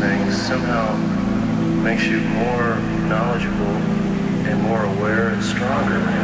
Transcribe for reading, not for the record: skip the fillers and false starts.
things somehow makes you more knowledgeable and more aware and stronger.